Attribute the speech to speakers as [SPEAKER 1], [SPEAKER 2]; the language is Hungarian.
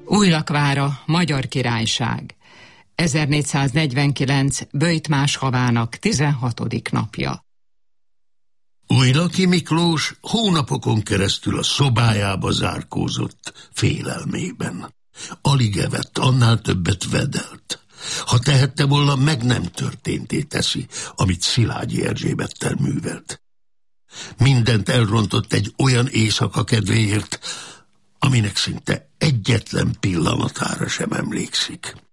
[SPEAKER 1] Újlakvára, Magyar Királyság. 1449. Böjtmás havának 16. napja.
[SPEAKER 2] Újlaki Miklós hónapokon keresztül a szobájába zárkózott félelmében. Alig evett, annál többet vedelt. Ha tehette volna, meg nem történté teszi, amit Szilágyi Erzsébettel művelt. Mindent elrontott egy olyan éjszaka kedvéért, aminek szinte egyetlen pillanatára sem emlékszik.